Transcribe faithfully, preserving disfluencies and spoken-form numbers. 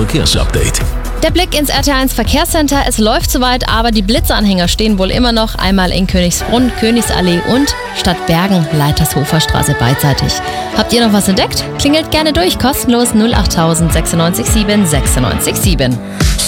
Verkehrsupdate. Der Blick ins R T eins Verkehrscenter. Es läuft soweit, aber die Blitzanhänger stehen wohl immer noch einmal in Königsbrunn, Königsallee und Stadtbergen, Leitershofer Straße beidseitig. Habt ihr noch was entdeckt? Klingelt gerne durch, kostenlos null acht null null sechs neun sieben sechs neun sieben.